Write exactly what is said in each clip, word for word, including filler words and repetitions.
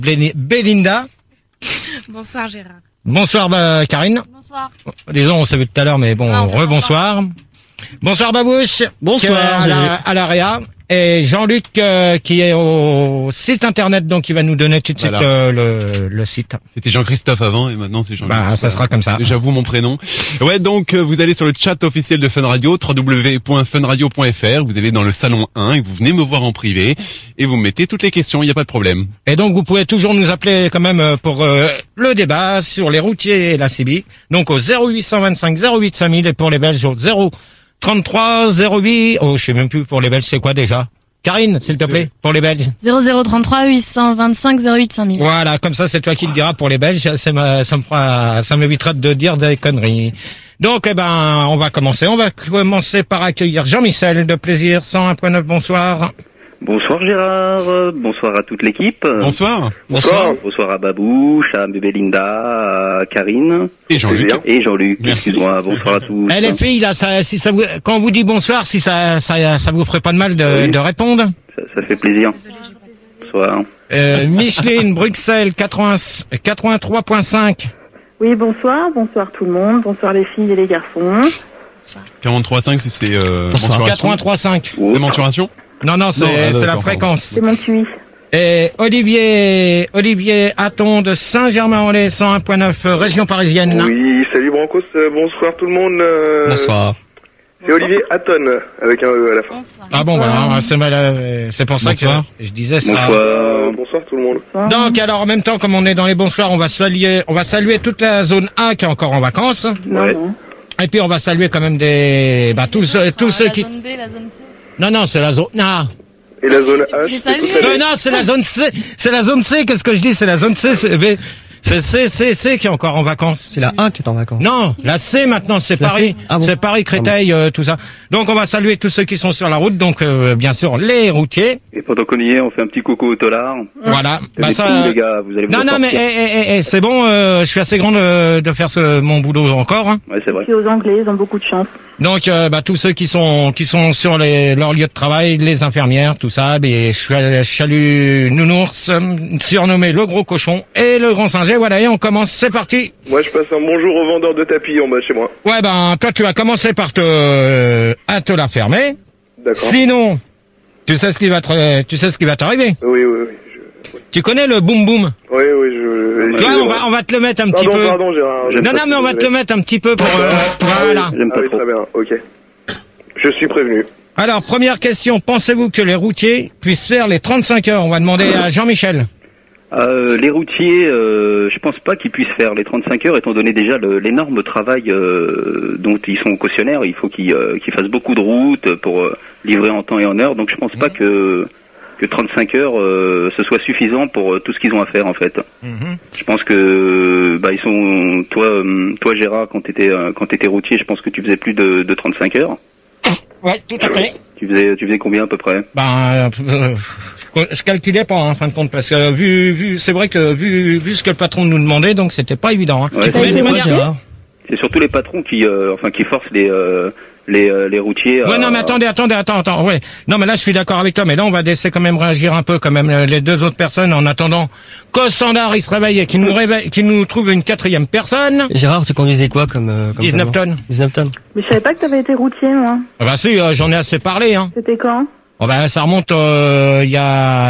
Blé- Belinda. Bonsoir Gérard. Bonsoir bah, Karine. Bonsoir. Disons, on s'est vu tout à l'heure, mais bon, Ah, rebonsoir. Bonsoir Babouche. Bonsoir, qui est à la, à l'A R E A. Et Jean-Luc euh, qui est au site internet, donc il va nous donner tout de suite Voilà. euh, le, le site. C'était Jean-Christophe avant et maintenant c'est Jean-Luc. Bah, ça sera comme ça. J'avoue mon prénom. Ouais, donc euh, vous allez sur le chat officiel de Fun Radio, w w w point fun radio point f r. Vous allez dans le salon un et vous venez me voir en privé et vous mettez toutes les questions. Il n'y a pas de problème. Et donc vous pouvez toujours nous appeler quand même euh, pour euh, le débat sur les routiers et la C B I. Donc au zéro huit cent vingt-cinq zéro huit cinq mille et pour les Belges au zéro trente-trois zéro huit. Oh, je sais même plus pour les Belges c'est quoi déjà. Karine, s'il te plaît, pour les Belges. zéro zéro trente-trois huit cent vingt-cinq zéro huit cinq mille. Voilà, comme ça, c'est toi qui le diras pour les Belges. C'est ma, ça me fera, ça m'évitera de dire des conneries. Donc, eh ben, on va commencer. On va commencer par accueillir Jean-Michel de Plaisir cent un point neuf. Bonsoir. Bonsoir Gérard, bonsoir à toute l'équipe. Bonsoir. Bonsoir. Bonsoir à Babouche, à Belinda, à Karine. Et Jean-Luc. Et Jean-Luc, Merci. excuse-moi, bonsoir à tous. Eh, les filles, là, ça, si ça vous, quand on vous dit bonsoir, si ça, ça, ça vous ferait pas de mal de, Oui. de répondre. Ça, ça fait plaisir. Bonsoir. Euh, Micheline, Bruxelles, quatre-vingts quatre-vingt-trois point cinq. Oui, bonsoir, bonsoir tout le monde, bonsoir les filles et les garçons. quarante-trois virgule cinq, c'est c'est euh, Bonsoir. mensuration. quatre-vingt-trois cinq. C'est mensuration. Non, non, c'est, Non, ah, c'est la d'accord, fréquence. C'est mon Q I. Et Olivier, Olivier Hatton de Saint-Germain-en-Laye, cent un point neuf, euh, région parisienne. Oui, salut Brancos, euh, bonsoir tout le monde. euh, Bonsoir. C'est Olivier Hatton, avec un E à la fin. Bonsoir. Ah bon, bah, c'est mal, euh, c'est pour ça Bonsoir. que je disais ça. Bonsoir. Euh, bonsoir tout le monde. Donc, alors, en même temps, comme on est dans les bonsoirs, on va saluer, on va saluer toute la zone A qui est encore en vacances. Non, Ouais. non. Et puis, on va saluer quand même des, bah, tous, ceux- tous ceux la qui, zone B, la zone C. non, non, c'est la zone, non. Et la zone tu peux H, les c'est toute saluer. Non, l'année. non, c'est la zone C, c'est la zone C, qu'est-ce que je dis, c'est la zone C, c'est, mais c'est C, C, C qui est encore en vacances. C'est la un qui est en vacances. Non, la C maintenant, c'est C'est la Paris, C Ah bon c'est Paris, Créteil, euh, tout ça. Donc on va saluer tous ceux qui sont sur la route, donc euh, bien sûr les routiers. Et pendant qu'on y est, on fait un petit coucou au tolard. Voilà. Bah, Bah, ça, les gars, vous allez vous non, non, mais ressortir. eh, eh, eh, eh, c'est bon. euh, je suis assez grand de, de faire ce, mon boulot encore. Hein. Ouais, c'est vrai. C'est aux Anglais, ils ont beaucoup de chance. Donc, euh, bah, tous ceux qui sont qui sont sur les, leur lieu de travail, les infirmières, tout ça, ben, je suis à- je salue Nounours, euh, surnommé le gros cochon et le grand singet. Voilà, et on commence. C'est parti. Moi, je passe un bonjour au vendeur de tapis en bas de chez moi. Ouais, ben, toi, tu vas commencer par te euh, à te la fermer. D'accord. Sinon, tu sais ce qui va te, tu sais ce qui va t'arriver. Oui, oui, oui. Je... Tu connais le boum boum. Oui, oui, je... Tu vois, on va on va te le mettre un petit Pardon, peu. pardon, Gérard. J'aime Non, pas non, mais on va te le désolé. mettre un petit peu pour... Euh, voilà. J'aime Ah pas oui, trop. très bien, ok. Je suis prévenu. Alors, première question. Pensez-vous que les routiers puissent faire les trente-cinq heures? On va demander à Jean-Michel. Euh, les routiers, euh, je pense pas qu'ils puissent faire les trente-cinq heures, étant donné déjà le- l'énorme travail euh, dont ils sont cautionnaires. Il faut qu'ils euh, qu'ils fassent beaucoup de routes pour euh, livrer en temps et en heure. Donc je pense pas que que trente-cinq heures euh, ce soit suffisant pour euh, tout ce qu'ils ont à faire en fait. Je pense que bah ils sont toi euh, toi Gérard quand t'étais euh, quand t'étais routier, je pense que tu faisais plus de, de trente-cinq heures. Ouais, tout à fait. Tu faisais tu faisais combien à peu près? Ben, euh, je, je calculais pas, hein, en fin de compte, parce que vu, vu, c'est vrai que vu, vu ce que le patron nous demandait, donc c'était pas évident. Hein. Ouais, Tu c'est- faisais de quoi, manière- Gérard? C'est surtout les patrons qui euh, enfin qui forcent les euh, les euh, les routiers. Ouais, à- non, mais attendez, attendez, attends, attends, ouais. Non, mais là, je suis d'accord avec toi, mais là, on va laisser quand même réagir un peu, quand même, euh, les deux autres personnes, en attendant qu'au standard, il se réveille et qu'il nous réveille, qu'il nous trouve une quatrième personne. Gérard, tu conduisais quoi comme, euh, comme dix-neuf camion tonnes. dix-neuf tonnes. Mais je savais pas que t'avais été routier, moi. Ah bah si, euh, j'en ai assez parlé, hein. C'était quand? Oh bah, ça remonte, euh, il y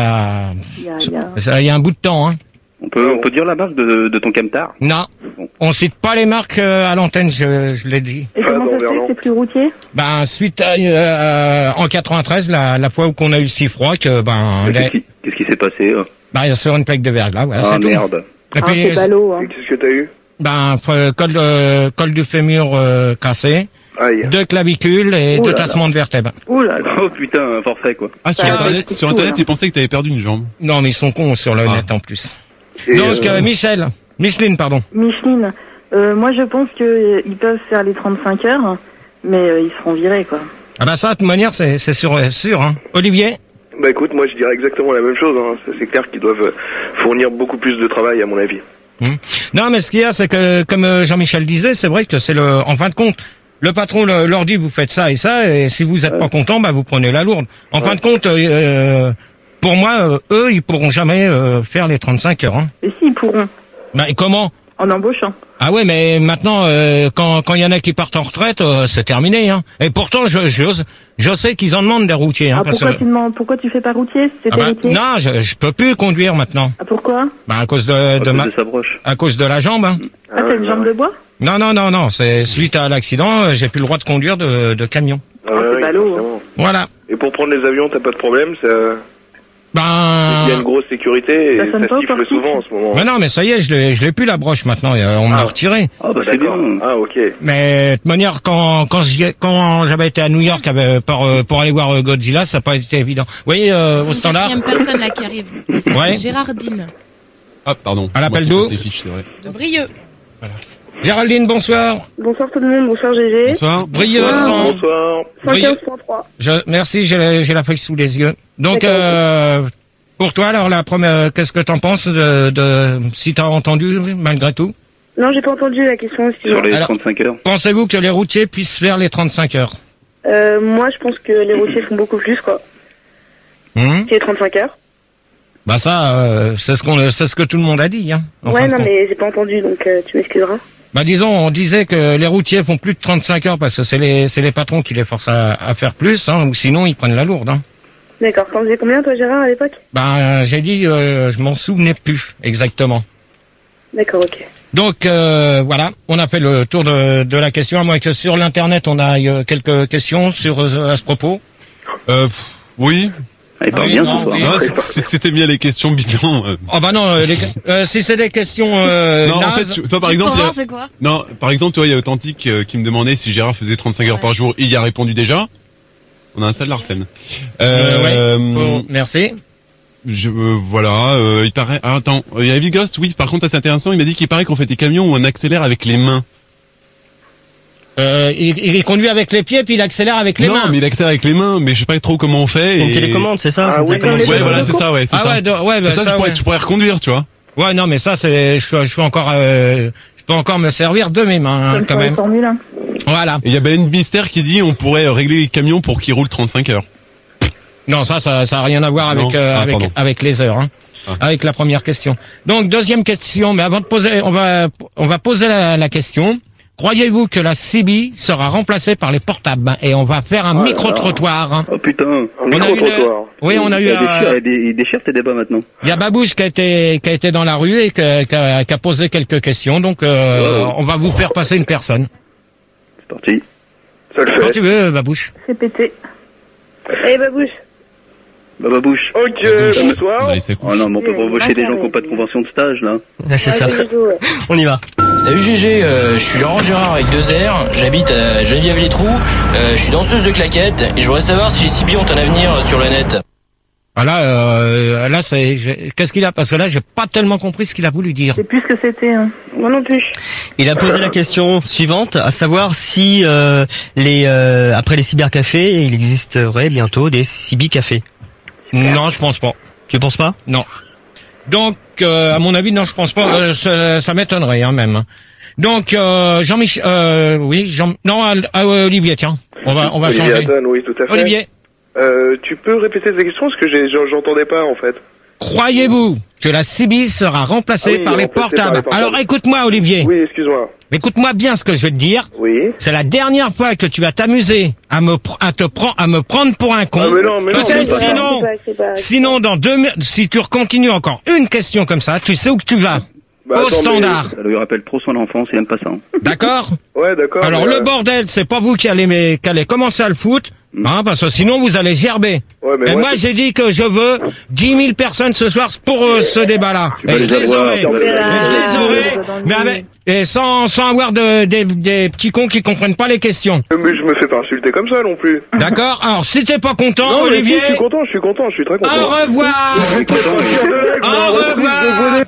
a, Il y a, il y a... ça- il y a un bout de temps, hein. On peut on peut dire la marque de de ton camtar. Non. On cite pas les marques euh, à l'antenne, je, je l'ai dit. Et comment non, ça se fait Vernon. que t'es plus routier? Ben, suite à, euh, en quatre-vingt-treize, la, la fois où qu'on a eu si froid que, ben, Qu'est-ce les, qui qu'est-ce qui s'est passé? euh ben, sur une plaque de verglas, voilà, Ah c'est tout. merde. Et Ah, puis, c'est ballot, hein. Et qu'est-ce que t'as eu? ben, f- col, euh, col du fémur euh, cassé, Aïe. deux clavicules et Ouh deux là là. tassements de vertèbres. Ouh là là. Oh putain, un forfait quoi. Ah, sur Ah, internet, c'est sur fou, internet, hein. ils pensaient que t'avais perdu une jambe. Non, mais ils sont cons sur le Ah. net en plus. Et, Donc, euh, euh, Michel, Micheline, pardon. Micheline, euh, moi je pense qu'ils peuvent faire les trente-cinq heures, mais euh, ils seront virés, quoi. Ah ben ça, de toute manière, c'est c'est sûr, euh, sûr. Hein. Olivier. Bah écoute, moi je dirais exactement la même chose. Hein. Ça, c'est clair qu'ils doivent fournir beaucoup plus de travail à mon avis. Hum. Non, mais ce qu'il y a, c'est que, comme euh, Jean-Michel disait, c'est vrai que c'est le, en fin de compte, le patron le- leur dit vous faites ça et ça, et si vous êtes pas content, bah vous prenez la lourde. En fin de compte, euh, pour moi, euh, eux, ils pourront jamais euh, faire les trente-cinq heures. Hein. Et si, ils pourront. Bah, et comment? En embauchant. Ah ouais, mais maintenant, euh, quand quand il y en a qui partent en retraite, euh, c'est terminé. Hein. Et pourtant, je je, je sais qu'ils en demandent des routiers. Hein, Ah, parce pourquoi que... tu demandes, pourquoi tu fais pas routier? C'est Ah bah, routier. non, je, je peux plus conduire maintenant. Ah, pourquoi? Bah, à cause de, À de cause ma, de sa broche. à cause de la jambe. Hein. Ah, t'as une jambe de bois? Non, non, non, non. C'est suite à l'accident, euh, j'ai plus le droit de conduire de, de camion. Ah, Ah, ouais, c'est ouais, ballot, forcément. Voilà. Et pour prendre les avions, t'as pas de problème, ça... Ben. Il y a une grosse sécurité et Ça ça, sonne pas au siffle portique. souvent en ce moment. Mais non, mais ça y est, je l'ai, je l'ai plus la broche maintenant. et, euh, On me l'a Ah. retiré. Ah bah c'est D'accord. bien. Ah, ok. Mais de toute manière, quand quand j'y ai- quand j'avais été à New York avec, pour euh, pour aller voir euh, Godzilla, ça n'a pas été évident. Vous voyez, euh, au Une standard. quatrième personne là qui arrive. Ouais. Gérardine Ah, pardon. À l'appel C'est moi d'eau. qui passe les fiches, c'est vrai. de Brieux. Géraldine, bonsoir. Bonsoir tout le monde, bonsoir G G. Bonsoir. Brieux, sans- Bonsoir. cent quinze point trois. Je, merci, j'ai la, j'ai la feuille sous les yeux. Donc, D'accord, euh, pour toi, alors la première, qu'est-ce que t'en penses de, de si t'as entendu malgré tout? Non, j'ai pas entendu la question, Sur excuse-moi. les Alors- trente-cinq heures. Pensez-vous que les routiers puissent faire les trente-cinq heures? Euh, moi, je pense que les routiers font beaucoup plus, quoi. Hum C'est trente-cinq heures. Bah ça, euh, c'est ce qu'on, c'est ce que tout le monde a dit. Hein, en fin Ouais, de non, compte. mais j'ai pas entendu, donc euh, tu m'excuseras. Bah disons, on disait que les routiers font plus de trente-cinq heures parce que c'est les c'est les patrons qui les forcent à, à faire plus, hein, ou sinon ils prennent la lourde. Hein. D'accord. T'en faisais combien, toi, Gérard, à l'époque? Bah j'ai dit, euh, je m'en souvenais plus exactement. D'accord, ok. Donc euh, voilà, on a fait le tour de, de la question. À moins que sur l'internet on a euh, quelques questions sur euh, à ce propos. Euh, pff, oui. Ah, il parle Oui, bien non, ce soir. oui. Non, c'est- c'est- c'était bien les questions bidons. euh. Oh bah non, euh, les, euh, si c'est des questions euh, non, en nazes, fait, tu- toi, par Juste exemple, pour il y a- voir c'est quoi. non, par exemple, toi, il y a Authentique euh, qui me demandait si Gérard faisait trente-cinq heures Ouais. par jour. Il y a répondu déjà. On a un salle Larsen. euh, ouais, Euh, faut- merci. je, euh, voilà, euh, il paraît. Ah, attends, il y a Heavy Ghost, oui. Par contre, ça c'est intéressant. Il m'a dit qu'il paraît qu'on fait des camions où on accélère avec les mains. Euh, il, il conduit avec les pieds puis il accélère avec les non, mains. mais il accélère avec les mains, mais je sais pas trop comment on fait. C'est une et- télécommande, c'est ça? Ah c'est une oui, télécommande. dans les Ouais, Télécommande. voilà, c'est ça, ouais, c'est Ah ça. ouais, do- ouais, bah, Mais ça, ça, je, pourrais, ouais. tu pourrais reconduire, tu vois. Ouais, non, mais ça, c'est, je, suis- je suis encore, euh, je peux encore me servir de mes mains, hein, Comme quand sur les même. formules, hein. Voilà. Et il y a Baleine Mystère qui dit on pourrait euh, régler les camions pour qu'ils roulent trente-cinq heures. Non, ça, ça, ça a rien à voir avec, Non. euh, Ah, avec, pardon. avec les heures, hein. Ah. Avec la première question. Donc, deuxième question, mais avant de poser, on va, on va poser la, la question. Croyez-vous que la C B sera remplacée par les portables? Et on va faire un Oh là micro-trottoir, hein. Oh putain. Un On a eu micro-trottoir. Oui, on a il eu, déchire, euh, il dé- il déchire tes débats maintenant. il y a Babouche qui a été, qui a été dans la rue et que- qui a, qui a posé quelques questions. Donc, euh, Wow. on va vous faire passer une personne. C'est parti. Ça le Quand fait. tu veux, Babouche. C'est pété. Eh, babouche. Bah Babouche. Ok, On bonsoir. a laissé Oh non, mais on peut Oui, pas embaucher des gens d'accord, qui n'ont pas de mais- convention de stage, là. Ouais, c'est ça. Ouais, c'est tout, ouais. On y va. Salut G G, euh, je suis Laurent Gérard avec deux R, j'habite à Geneviève-les-Trous, euh, je suis danseuse de claquettes et je voudrais savoir si les C B ont un avenir sur le net. Ah là, euh, là, c'est, j'ai- qu'est-ce qu'il a? Parce que là, j'ai pas tellement compris ce qu'il a voulu dire. C'est plus ce que c'était, hein. Moi non plus. Il a posé la question suivante, à savoir si euh, les euh, après les cybercafés, il existerait bientôt des cybercafés. Non, je pense pas. Tu penses pas? Non. Donc, euh, à mon avis, non, je pense pas. Euh, ça ça m'étonnerait, hein, même. Donc, euh, Jean-Michel, euh, oui, Jean, non, à, à Olivier, tiens, on va, on va Olivier changer. Hatton, oui, tout à fait. Olivier, Euh, tu peux répéter ta question parce que j'ai- j'en- j'entendais pas en fait. croyez-vous que la C B sera remplacée Ah oui, par, les remplacée par portables? les portables. Alors, écoute-moi, Olivier. Oui, excuse-moi. Écoute-moi bien ce que je vais te dire. Oui. C'est la dernière fois que tu vas t'amuser à me, pr- à te prendre, à me prendre pour un con. Ah, mais non, mais non, Parce que mais c'est pas sinon, C'est pas- c'est pas- sinon, dans deux, mi- si tu continues encore une question comme ça, tu sais où que tu vas. Bah, Au attends, mais- standard. Ça lui rappelle trop son enfance, il aime pas ça. hein. D'accord? Ouais, d'accord. Alors, mais, le euh, bordel, c'est pas vous qui allez, mais, qui allez commencer à le foutre, hein, parce que sinon vous allez gerber. Ouais, mais Et moi, moi, c'est- j'ai dit que je veux dix mille personnes ce soir pour euh, ce débat-là. vas Et je les les avoir, aurai. tu vas les Et avoir. je les Ah, aurai, dans le mais nez. avec, et sans, sans avoir de, des, des petits cons qui comprennent pas les questions. Mais je me fais pas insulter comme ça non plus. D'accord? Alors, si t'es pas content, Non, mais Olivier, si, je suis content, je suis content, je suis très content. au revoir! Il est content, il- Au revoir!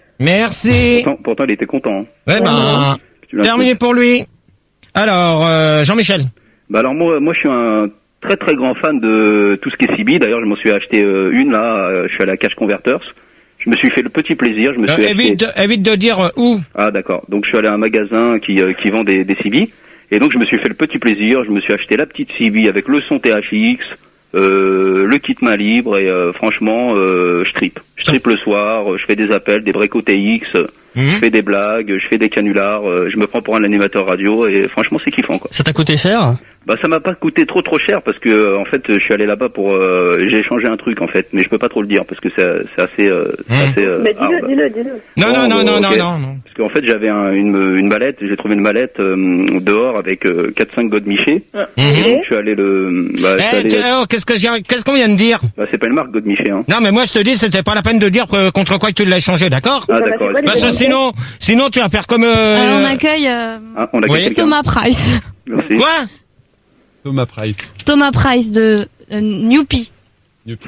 Merci! Pourtant, pourtant, il était content. hein. Ouais, ben, Tu l'as terminé pour lui. Alors, euh, Jean-Michel. Bah alors moi, moi je suis un très très grand fan de tout ce qui est C B. D'ailleurs, je m'en suis acheté euh, une là. euh, je suis allé à Cash Converters. Je me suis fait le petit plaisir. Je me Euh, suis acheté. évite, de, évite de dire euh, où. Ah d'accord. Donc je suis allé à un magasin qui euh, qui vend des, des C B. Et donc je me suis fait le petit plaisir. Je me suis acheté la petite C B avec le son T H X, euh, le kit main libre et euh, franchement, euh, je tripe. Je tripe le soir, je fais des appels, des breaks O T X, mmh. je fais des blagues, je fais des canulars, euh, je me prends pour un animateur radio et franchement c'est kiffant quoi. Ça t'a coûté cher? Bah ça m'a pas coûté trop trop cher parce que euh, en fait je suis allé là-bas pour euh, j'ai échangé un truc en fait mais je peux pas trop le dire parce que c'est c'est assez euh, c'est mmh. assez euh, Mais dis-le, hard. dis-le, dis-le. Non, Bon, non, non, bon, non, okay. non, non. Parce qu'en fait j'avais un, une une mallette, j'ai trouvé une mallette euh, dehors avec euh, quatre cinq Godemiché. Ouais. Mmh. Et je suis allé le bah, je suis Eh, allé- tu- oh, qu'est-ce que j'ai- qu'est-ce qu'on vient de dire? bah c'est pas une marque Godemiché hein. Non, mais moi je te dis, c'était pas la peine de dire euh, contre quoi que tu l'as échangé, d'accord? Ah Ça d'accord. m'a fait pas Parce que des sinon, sinon tu vas faire comme. Euh... Alors, on accueille euh, Ah, on a Oui. quelqu'un. Thomas Price. Merci. Quoi? Thomas Price. Thomas Price de euh, Newpie. Youpi.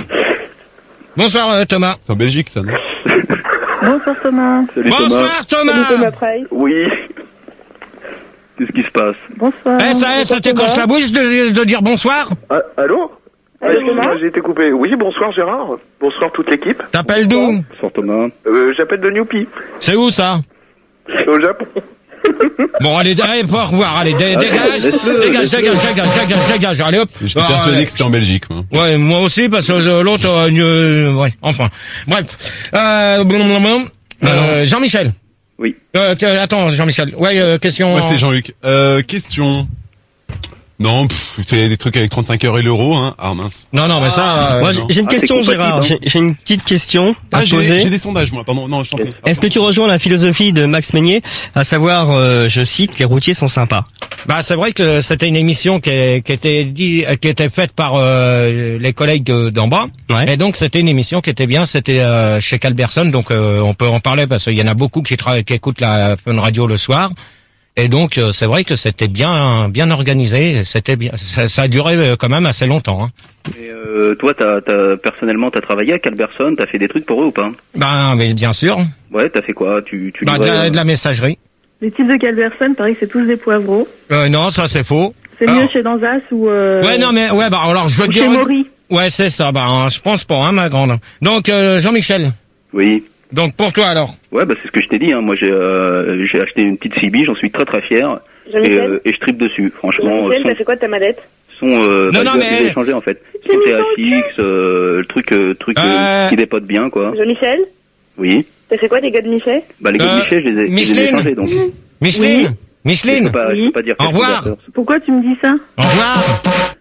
Bonsoir euh, Thomas. C'est en Belgique, ça, non? Bonsoir Thomas. Salut Thomas. Bonsoir Thomas. Salut Thomas Price. Oui. Qu'est-ce qui se passe? Bonsoir. Eh, ça, ça t'écorche la bouche de, de dire bonsoir? Ah, allô Ah, Allô, excuse-moi, Thomas j'ai été coupé. Oui, bonsoir Gérard. Bonsoir toute l'équipe. T'appelles d'où? Bonsoir Thomas. Euh, j'appelle de Newpie, C'est où ça? au Japon. Bon, allez, allez, faut revoir, allez, dé- Ah, dégage, laisse-le, dégage, laisse-le. dégage, dégage, dégage, dégage, allez hop. J'étais Ah, persuadé ouais. que c'était en Belgique, moi. Ouais, moi aussi, parce que euh, l'autre, euh, euh, ouais, enfin. Bref. Euh, blablabla. euh, Jean-Michel. Oui. Euh, tiens, attends, Jean-Michel. Ouais, euh, question. Moi, c'est Jean-Luc. Euh, question. Non, pff, c'est des trucs avec trente-cinq heures et l'euro, hein. Ah, mince. Non, non, mais ça, euh, Moi, j'ai non. j'ai une Ah, c'est question, compatible, Gérard. hein. J'ai j'ai une petite question à Ah, te j'ai poser. j'ai des sondages, moi, pardon. Non, je t'en prie. Est-ce que tu rejoins la philosophie de Max Meignier, à savoir, euh, je cite, les routiers sont sympas? Bah, c'est vrai que c'était une émission qui, est- qui était dit, qui était faite par euh, les collègues euh, d'en bas. Ouais. Et donc c'était une émission qui était bien. C'était euh, chez Calberson, donc euh, on peut en parler parce qu'il y en a beaucoup qui, tra- qui écoutent la Fun Radio le soir. Et donc euh, c'est vrai que c'était bien, bien organisé. C'était bien. Ça, ça a duré euh, quand même assez longtemps. Hein. Et euh, toi, t'as, t'as, personnellement, t'as travaillé à Calberson, t'as fait des trucs pour eux ou pas? Ben, mais bien sûr. Ouais, t'as fait quoi? Tu, tu Bah, de, livrais, la, euh, de la messagerie. Les types de Calverson, pareil que c'est tous des poivreaux. Euh, non, ça c'est faux. C'est Alors- mieux chez Danzas ou euh, Ouais, non, mais ouais, bah alors je veux ou te chez dire. Maury. Ouais, c'est ça. Bah, hein, je pense pas, hein, ma grande. Donc euh, Jean-Michel. Oui. Donc pour toi alors. Ouais, bah c'est ce que je t'ai dit. Hein. Moi, j'ai, euh, j'ai acheté une petite C B, j'en suis très très fier. Et, Jean-Michel, euh, et je tripe dessus. Franchement, Jean-Michel, son, t'as fait quoi de ta mallette? son euh, Non, bah, non, je vais- je vais mais- échanger en fait. J'ai Son mis T dans H X, euh, le truc, euh, truc euh, Euh. qui dépote bien, quoi. Jean-Michel, Oui. t'as fait quoi des gars de Michel? Bah les Euh, gars de Michel, je les ai, je les ai Micheline. échangés, donc. Micheline. Je peux Micheline. pas, je peux pas dire Au revoir. quelque chose. Pourquoi tu me dis ça? Au revoir.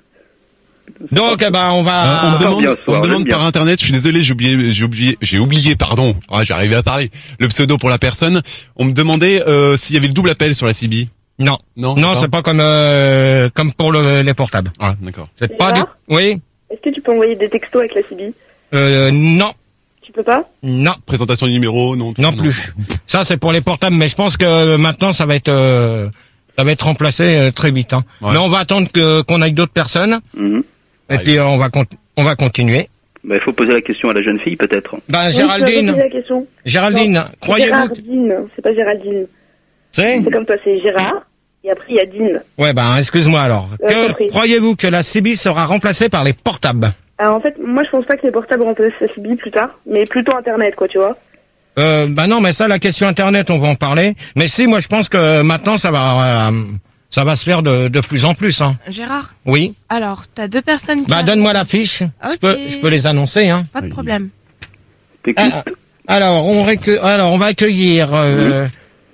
Donc, eh ben, on va. Euh, on me Ah, demande, bien, on me soir, demande j'aime par bien. internet, je suis désolé, j'ai oublié, j'ai oublié, j'ai oublié, pardon. Ah, j'arrivais à parler. Le pseudo pour la personne. On me demandait euh, s'il y avait le double appel sur la C B. Non. Non. Non, c'est pas comme euh, comme pour le, les portables. Ah, d'accord. C'est pas du. Gérard Oui. Est-ce que tu peux envoyer des textos avec la C B? Euh, non. Tu peux pas? Non. Présentation du numéro, non. tout Non ça, plus. Ça, c'est pour les portables, mais je pense que maintenant, ça va être, euh, ça va être remplacé euh, très vite. Hein. Ouais. Mais on va attendre que qu'on aille d'autres personnes, Mhm. et Ouais. puis euh, on va con- on va continuer. Bah, il faut poser la question à la jeune fille, peut-être. Ben, Oui, tu vas Géraldine, reposer la question. Géraldine, croyez-vous que Gérardine, c'est pas Géraldine. c'est C'est comme toi, c'est Gérard. Et après, il y a Dean. Ouais, ben, excuse-moi alors. Ouais, Que compris. croyez-vous que la C B sera remplacée par les portables? Alors en fait, moi je pense pas que les portables remplacent la C B plus tard, mais plutôt Internet, quoi, tu vois. Euh, bah non, mais ça, la question Internet, on va en parler. Mais si, moi, je pense que maintenant, ça va, euh, ça va se faire de, de plus en plus. Hein. Gérard, Oui. alors, t'as deux personnes qui... Bah, arrivent. donne-moi la fiche. Je Ok. peux, je peux les annoncer. Hein. Pas de problème. T'écoutes. Ah, alors, on récu- alors, on va accueillir euh,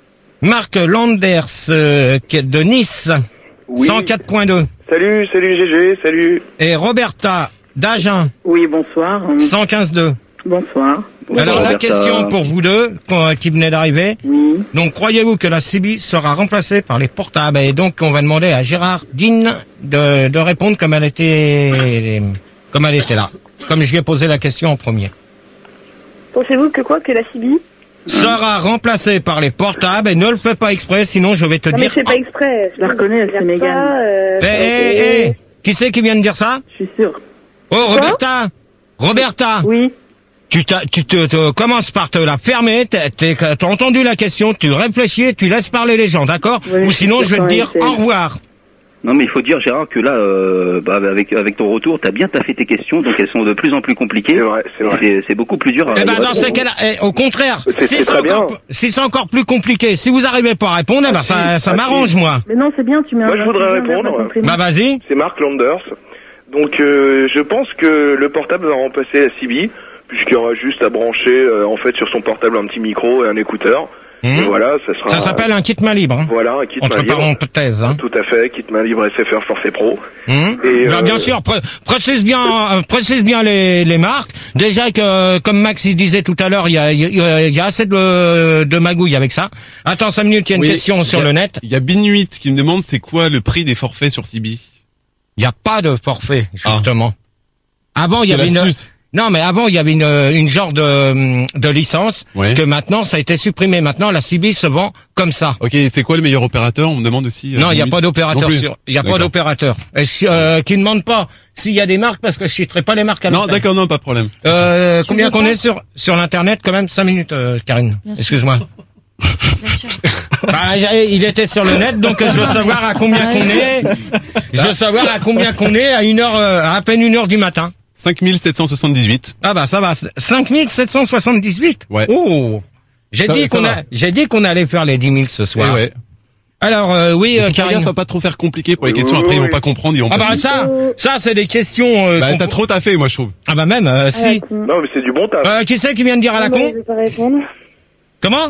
Marc Landers euh, qui est de Nice, Oui. cent quatre point deux, Salut, salut G G, salut. et Roberta d'Agen, Oui, bonsoir. cent quinze deux. Bonsoir. Bonsoir, Alors, la Roberta. question pour vous deux, qu'on- qui venez d'arriver. Oui. Donc, croyez-vous que la C B sera remplacée par les portables? Et donc, on va demander à Gérard Dean de, de répondre comme elle était, comme elle était là. Comme je lui ai posé la question en premier. Pensez-vous que quoi, que la C B? Sera remplacée par les portables et ne le fais pas exprès, sinon je vais te Non mais dire. c'est pas exprès. Je la reconnais, elle c'est Mégane. Eh, eh, eh, qui c'est qui vient de dire ça? Je suis sûre. Oh, Roberta! Roberta! Oui. Tu, t'as- tu te, te- commences par te la fermer, t'es- t'es- t'as entendu la question, tu réfléchis, tu laisses parler les gens, d'accord? Oui, Ou sinon, c'est je vais te quand dire même, c'est- au revoir. Non, mais il faut dire, Gérard, que là, euh, bah, avec, avec ton retour, t'as bien taffé tes questions, donc elles sont de plus en plus compliquées. C'est vrai, c'est vrai. C'est, c'est beaucoup plus dur à Eh ben, à dans répondre. ce cas-là, eh, au contraire, C'est- si c'est c'est très encore, bien. si c'est encore plus compliqué, si vous arrivez pas à répondre, eh ben, ça, ça Ah, m'arrange, si. moi. Mais non, c'est bien, tu mets Moi, un je voudrais tu mets un répondre. verbe à complément. Bah, vas-y. C'est Marc Landers. Donc euh, je pense que le portable va remplacer la C B, puisqu'il y aura juste à brancher euh, en fait sur son portable un petit micro et un écouteur. Mmh. Et voilà, ça sera. Ça s'appelle un kit main libre. Hein. Voilà, un kit Entre main libre. parenthèses. Hein. Tout à fait, kit main libre S F R Forfait Pro. Mmh. Et, Bien, euh, bien sûr, pré précise bien, euh, précise bien les, les marques. Déjà que, euh, comme Max il disait tout à l'heure, il y a, il y, a, il y a assez de, de magouilles avec ça. Attends cinq minutes, il y a une Oui, question sur y a- le net. Il y a Binuit qui me demande c'est quoi le prix des forfaits sur C B. Il n'y a pas de forfait, justement. Avant, il y C'est avait une... l'astuce. Non, mais avant, il y avait une, une genre de, de licence Ouais. que maintenant, ça a été supprimé. Maintenant, la C B se vend comme ça. Ok, c'est quoi le meilleur opérateur? On me demande aussi. euh, Non, il n'y a Binuit. pas d'opérateur Non plus. sur. Il n'y a pas D'accord. d'opérateur. Et je- euh, qui ne demande pas s'il y a des marques parce que je citerai pas les marques à Non, l'antenne. d'accord, non, pas de problème. Euh, Tu combien veux qu'on pas est sur sur l'internet quand même? Cinq minutes, euh, Karine. Bien sûr. Excuse-moi. Bien sûr. Bah, j'ai- il était sur le net, donc euh, je veux savoir à combien qu'on est. Je veux savoir à combien qu'on est à une heure, euh, à, à peine une heure du matin. cinq mille sept cent soixante-dix-huit. Ah bah ça va. cinq mille sept cent soixante-dix-huit. Ouais. Oh. J'ai Ça- dit ça qu'on va. a, j'ai dit qu'on allait faire les dix mille ce Eh soir. ouais. Alors euh, oui, euh, Faut faire Karine. gaffe à pas trop faire compliqué pour les Oui, questions. oui, Après, ils vont oui. pas comprendre. Ils vont Ah pas bah ça, ça c'est des questions. Euh, Bah, qu'on- t'as trop taffé, moi, je trouve. Ah bah même euh, si. Non, mais c'est du bon taf. Euh, qui c'est qui vient de dire à la con? Comment?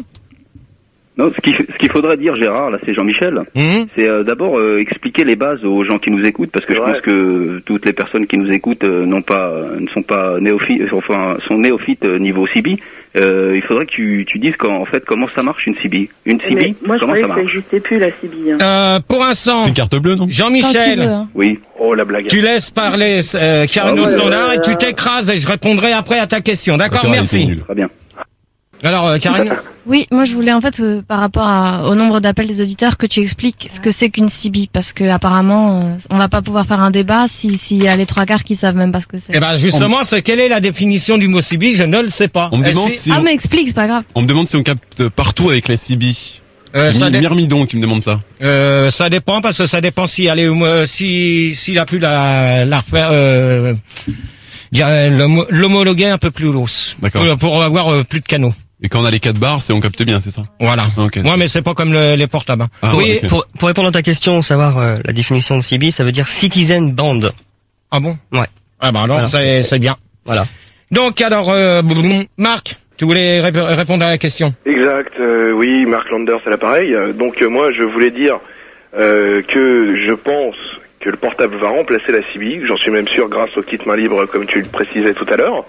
Non, ce qu'il ce qu'il faudrait dire, Gérard, là, c'est Jean-Michel. Hum C'est euh, d'abord euh, expliquer les bases aux gens qui nous écoutent, parce que je Ouais. pense que toutes les personnes qui nous écoutent euh, n'ont pas, ne sont pas néophytes, enfin sont néophytes euh, niveau C B. Euh, il faudrait que tu, tu dises qu'en en fait comment ça marche une C B. Une C B, Mais moi, je comment croyais ça que ça marche? n'existait plus, la C B. hein. euh, Pour l'instant, C'est une carte bleue, non? Quand tu veux. Jean-Michel, Hein. Oui. Oh la blague. tu laisses parler euh, Karine Ah au ouais, standard ouais, et tu ouais. t'écrases et je répondrai après à ta question. D'accord, D'accord, elle merci. était nulle. Très bien. Alors euh, Karine, Oui, moi je voulais en fait euh, par rapport à, au nombre d'appels des auditeurs que tu expliques ce que c'est qu'une C B parce que apparemment euh, on va pas pouvoir faire un débat si s'il y a les trois quarts qui savent même pas ce que c'est. eh ben justement, c'est quelle est la définition du mot C B? Je ne le sais pas. On me Et demande si- si Ah on, mais explique, c'est pas grave. on me demande si on capte partout avec la C B. euh, C'est ça, Mi- dé- Myrmidon qui me demande ça. euh, ça dépend parce que ça dépend si elle est euh, si s'il a pu la la refaire. Euh, dire, euh, l'homo- l'homologuer un peu plus lousse. D'accord. Pour, pour avoir euh, plus de canaux. Et quand on a les quatre barres, c'est on capte bien, c'est ça? Voilà. Ok. Moi, mais c'est pas comme le- les portables. hein. Ah, oui. ouais, ok. Pour, pour répondre à ta question, savoir euh, la définition de C B, ça veut dire Citizen Band. Ah bon? Ouais. Ah bah alors Voilà. c'est c'est bien. Voilà. Donc alors euh, Marc, tu voulais rép- répondre à la question? Exact, euh, oui, Mark Landers à l'appareil. Euh, Donc euh, moi je voulais dire euh, que je pense que le portable va remplacer la C B, j'en suis même sûr grâce au kit main libre comme tu le précisais tout à l'heure,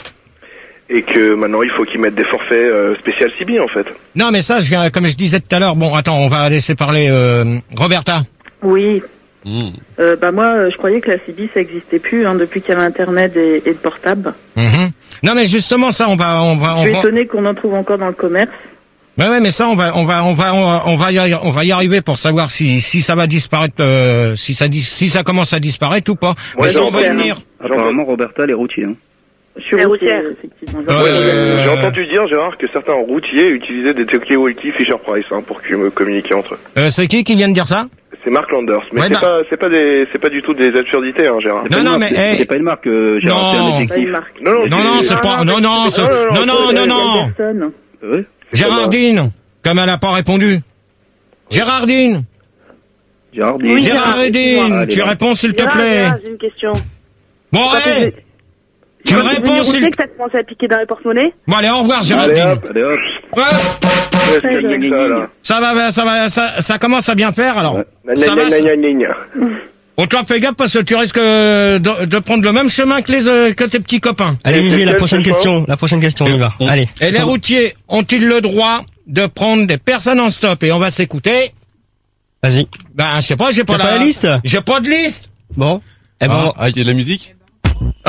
et que maintenant il faut qu'ils mettent des forfaits euh, spécial C B en fait. Non mais ça, je, comme je disais tout à l'heure, bon attends, on va laisser parler euh, Roberta. Oui. Mmh. Euh, bah moi, euh, je croyais que la C B, ça existait plus hein, depuis qu'il y a l'Internet et, et le portable. Mhm. Non mais justement ça, on va on va Je on suis va. étonnée qu'on en trouve encore dans le commerce. Ouais, ouais, mais ça on va on va on va on va, on va y arri- on va y arriver pour savoir si si ça va disparaître, euh, si ça dis- si ça commence à disparaître ou pas. Ouais, mais ça non, on va y faire, venir. Apparemment, Roberta, les routiers. Hein. Je suis Les routière, routières. effectivement. Euh, Ouais, Euh, J'ai entendu dire Gérard que certains routiers utilisaient des talkie-walkie Fisher Price hein, pour que me communiquer entre eux. Euh, c'est qui qui vient de dire ça? C'est Mark Landers, mais Ouais, c'est bah- pas c'est pas des c'est pas du tout des absurdités hein Gérard. C'est pas Non, une non, marque, mais, c'est- hey. c'est pas une marque, euh, Gérard, Non. c'est un Pas objectif. une marque. Non non, Non non, c'est pas non non c'est- non non non non. Personne. Ouais. Gérardine, comme elle n'a pas répondu. Gérardine, Gérard, dis- Oui, Gérardine, Allez, tu va. réponds s'il te Gérard, plaît. Gérard, j'ai une question. Bon, Quand allez, t'es- tu quand t'es réponds devenu s'il routier, que t'as commencé à piquer dans les porte-monnaies. Bon, allez, au revoir, Allez Gérardine. hop, Allez, hop. Ouais, ouais, c'est bien que ça là. ça va, ça va, ça, ça commence à bien faire, alors. Ouais. Ça va, Gna, gna, gna, gna, gna. on te fais gaffe parce que tu risques euh, de, de prendre le même chemin que les, euh, que tes petits copains. Allez, Et Gigi, c'est la quel, prochaine ce choix question. La prochaine question, on y va. On- Allez. Et les routiers ont-ils le droit de prendre des personnes en stop? Et on va s'écouter. Vas-y. Ben, je sais pas, j'ai pas, T'as pas la liste? J'ai pas de liste. Bon. Eh ben, Ah, ah, il y a de la musique? Euh,